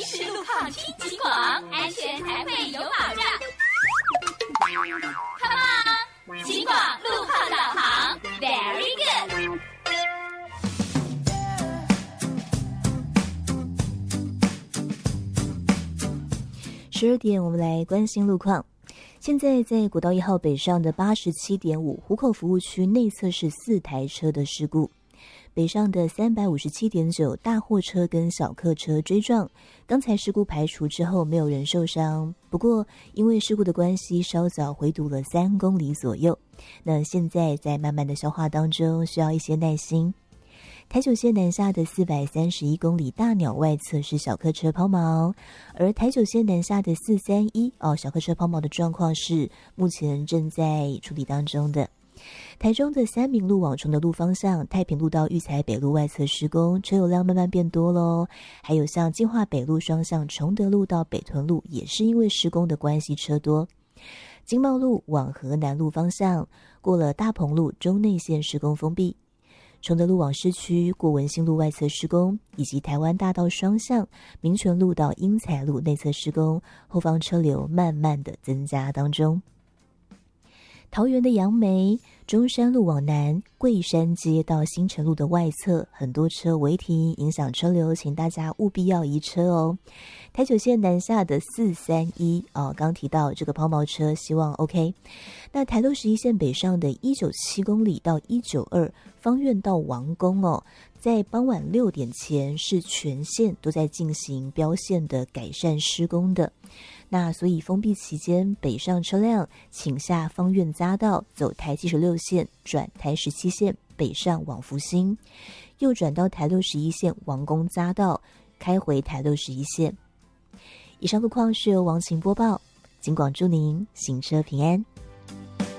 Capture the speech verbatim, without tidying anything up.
时路况听警广，安全才会有保障。Come on， 警广路况导航 ，Very good。 十二点，我们来关心路况。现在在国道一号北上的八十七点五湖口服务区内侧是四台车的事故，北上的三百五十七点九大货车跟小客车追撞，刚才事故排除之后没有人受伤，不过因为事故的关系稍早回堵了三公里左右，那现在在慢慢的消化当中，需要一些耐心。台九线南下的四百三十一公里大鸟外侧是小客车抛锚，而台九线南下的四三一哦小客车抛锚的状况是目前正在处理当中的。台中的三民路往崇德路方向，太平路到育才北路外侧施工，车流量慢慢变多咯。还有像金华北路双向崇德路到北屯路，也是因为施工的关系车多。经贸路往河南路方向，过了大鹏路中内线施工封闭。崇德路往市区过文心路外侧施工，以及台湾大道双向民权路到英才路内侧施工，后方车流慢慢的增加当中。桃园的杨梅中山路往南桂山街到新城路的外侧，很多车违停，影响车流，请大家务必要移车哦。台九线南下的四三一哦，刚提到这个抛锚车，希望 OK。那台六十一线北上的一九七公里到一九二芳苑到王宫哦，在傍晚六点前是全线都在进行标线的改善施工的。那所以封闭期间，北上车辆请下芳苑匝道，走台七十六线转台十七线北上往福兴，右转到台六十一线王宫匝道，开回台六十一线。以上路况是由王晴播报，警广祝您行车平安。